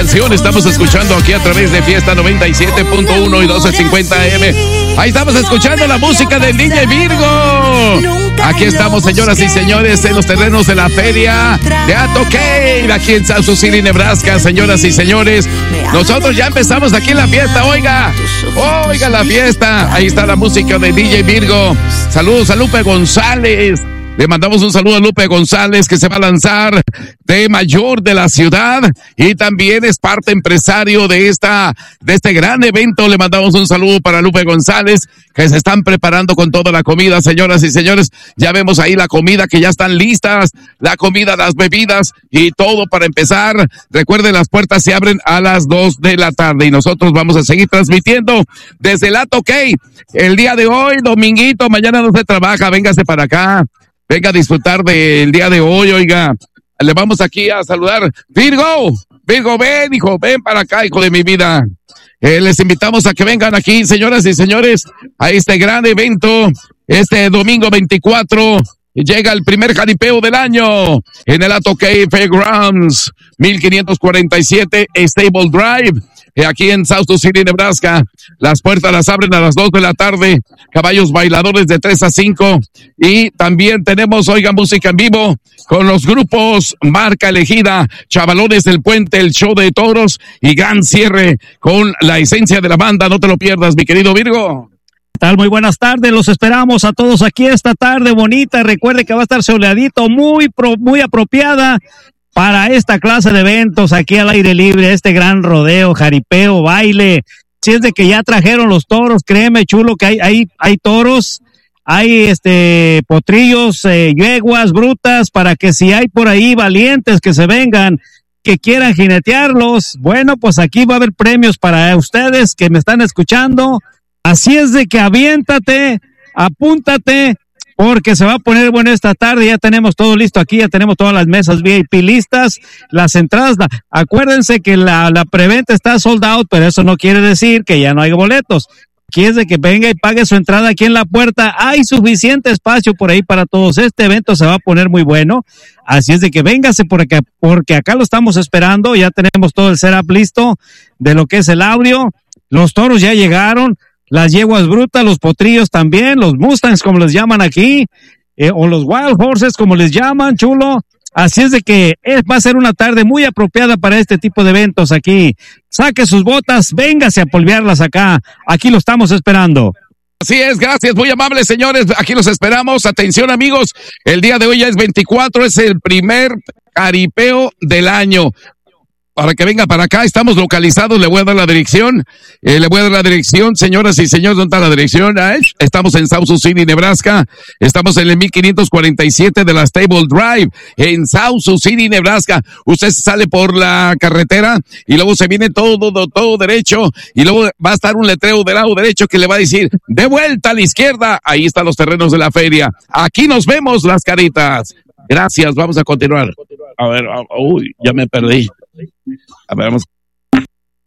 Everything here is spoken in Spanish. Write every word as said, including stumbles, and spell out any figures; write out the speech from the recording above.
canción estamos escuchando aquí a través de Fiesta noventa y siete punto uno y doce cincuenta A M. Ahí estamos escuchando la música del D J Virgo. Aquí estamos, señoras y señores, en los terrenos de la feria de Atoque, aquí en South Sioux City, Nebraska, señoras y señores. Nosotros ya empezamos aquí la fiesta, oiga, oiga la fiesta. Ahí está la música de D J Virgo. Saludos a Lupe González. Le mandamos un saludo a Lupe González, que se va a lanzar de mayor de la ciudad y también es parte empresario de esta, de este gran evento. Le mandamos un saludo para Lupe González, que se están preparando con toda la comida, señoras y señores. Ya vemos ahí la comida, que ya están listas, la comida, las bebidas y todo para empezar. Recuerden, las puertas se abren a las dos de la tarde y nosotros vamos a seguir transmitiendo desde el Atoque. El día de hoy, dominguito, mañana no se trabaja, véngase para acá. Venga a disfrutar del día de hoy, oiga. Le vamos aquí a saludar. Virgo, Virgo, ven, hijo, ven para acá, hijo de mi vida. Eh, les invitamos a que vengan aquí, señoras y señores, a este gran evento. Este domingo veinticuatro llega el primer jaripeo del año en el Atoque Fairgrounds, mil quinientos cuarenta y siete Stable Drive. Aquí en South Sioux City, Nebraska. Las puertas las abren a las dos de la tarde. Caballos bailadores de tres a cinco. Y también tenemos, oiga, música en vivo con los grupos Marca Elegida, Chavalones del Puente, el show de toros y gran cierre con la esencia de la banda. No te lo pierdas, mi querido Virgo. ¿Qué tal? Muy buenas tardes. Los esperamos a todos aquí esta tarde bonita. Recuerde que va a estar soleadito, muy, pro, muy apropiada para esta clase de eventos aquí al aire libre, este gran rodeo, jaripeo, baile. Si es de que ya trajeron los toros, créeme, chulo, que hay, hay, hay toros, hay este potrillos, eh, yeguas, brutas, para que si hay por ahí valientes que se vengan, que quieran jinetearlos, bueno, pues aquí va a haber premios para ustedes que me están escuchando. Así es de que aviéntate, apúntate, porque se va a poner bueno esta tarde. Ya tenemos todo listo aquí, ya tenemos todas las mesas V I P listas, las entradas. La, acuérdense que la, la preventa está sold out, pero eso no quiere decir que ya no hay boletos. Aquí es de que venga y pague su entrada aquí en la puerta. Hay suficiente espacio por ahí para todos. Este evento se va a poner muy bueno. Así es de que véngase por acá, porque acá lo estamos esperando. Ya tenemos todo el setup listo de lo que es el audio. Los toros ya llegaron. Las yeguas brutas, los potrillos también, los Mustangs como les llaman aquí, eh, o los Wild Horses como les llaman, chulo. Así es de que es, va a ser una tarde muy apropiada para este tipo de eventos aquí. Saque sus botas, véngase a polvearlas acá. Aquí lo estamos esperando. Así es, gracias, muy amables señores, aquí los esperamos. Atención amigos, el día de hoy ya es veinticuatro, es el primer jaripeo del año. Para que venga para acá, estamos localizados, le voy a dar la dirección, eh, le voy a dar la dirección, señoras y señores, ¿dónde está la dirección? ¿Eh? Estamos en South Sioux City, Nebraska, estamos en el mil quinientos cuarenta y siete de la Stable Drive, en South Sioux City, Nebraska. Usted sale por la carretera y luego se viene todo, todo, todo derecho y luego va a estar un letrero del lado derecho que le va a decir, de vuelta a la izquierda, ahí están los terrenos de la feria. Aquí nos vemos las caritas. Gracias, vamos a continuar. A ver, uy, ya me perdí. A ver, vamos.